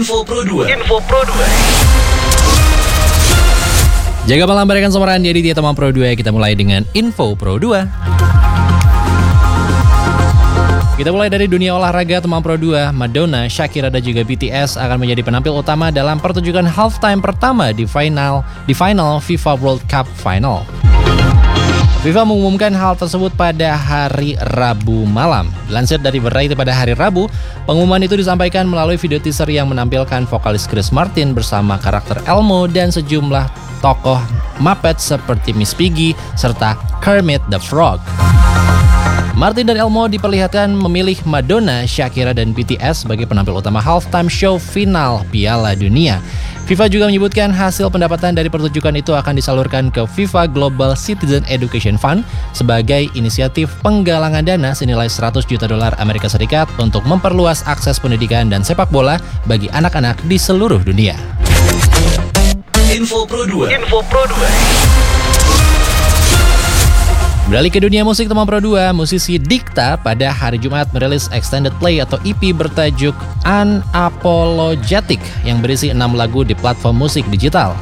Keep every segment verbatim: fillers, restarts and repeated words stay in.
Info Pro dua. Info Pro dua. Jaga malam berikan samaran jadi dia teman Pro dua. Kita mulai dengan Info Pro dua. Kita mulai dari dunia olahraga teman Pro dua. Madonna, Shakira dan juga B T S akan menjadi penampil utama dalam pertunjukan halftime pertama di final di final FIFA World Cup Final. FIFA mengumumkan hal tersebut pada hari Rabu malam. Dilansir dari Variety pada hari Rabu, pengumuman itu disampaikan melalui video teaser yang menampilkan vokalis Chris Martin bersama karakter Elmo dan sejumlah tokoh Muppet seperti Miss Piggy serta Kermit the Frog. Martin dan Elmo diperlihatkan memilih Madonna, Shakira, dan B T S sebagai penampil utama halftime show final Piala Dunia. FIFA juga menyebutkan hasil pendapatan dari pertunjukan itu akan disalurkan ke FIFA Global Citizen Education Fund sebagai inisiatif penggalangan dana senilai seratus juta dolar Amerika Serikat untuk memperluas akses pendidikan dan sepak bola bagi anak-anak di seluruh dunia. Info Pro dua. Info Pro dua. Beralih ke dunia musik teman Pro dua, musisi Dikta pada hari Jumat merilis extended play atau E P bertajuk Unapologetic yang berisi enam lagu di platform musik digital.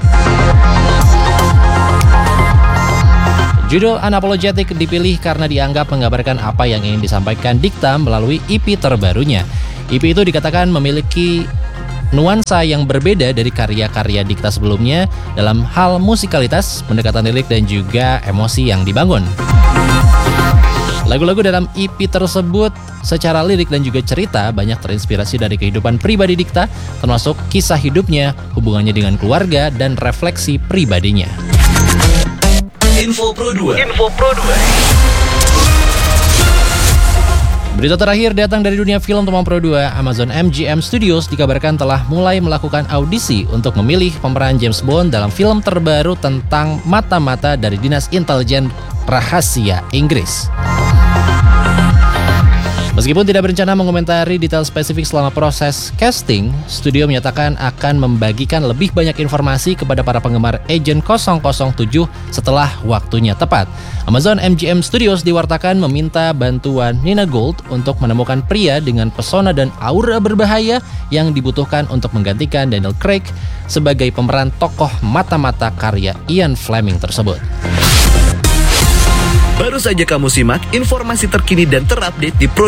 Judul Unapologetic dipilih karena dianggap menggambarkan apa yang ingin disampaikan Dikta melalui E P terbarunya. E P itu dikatakan memiliki nuansa yang berbeda dari karya-karya Dikta sebelumnya dalam hal musikalitas, pendekatan lirik, dan juga emosi yang dibangun. Lagu-lagu dalam E P tersebut secara lirik dan juga cerita banyak terinspirasi dari kehidupan pribadi Dikta, termasuk kisah hidupnya, hubungannya dengan keluarga, dan refleksi pribadinya. Info Pro dua. Info Pro dua. Berita terakhir datang dari dunia film teman Pro dua. Amazon M G M Studios dikabarkan telah mulai melakukan audisi untuk memilih pemeran James Bond dalam film terbaru tentang mata-mata dari Dinas Intelijen Rahasia Inggris. Meskipun tidak berencana mengomentari detail spesifik selama proses casting, studio menyatakan akan membagikan lebih banyak informasi kepada para penggemar Agent nol nol tujuh setelah waktunya tepat. Amazon M G M Studios diwartakan meminta bantuan Nina Gold untuk menemukan pria dengan pesona dan aura berbahaya yang dibutuhkan untuk menggantikan Daniel Craig sebagai pemeran tokoh mata-mata karya Ian Fleming tersebut. Baru saja kamu simak informasi terkini dan terupdate di Pro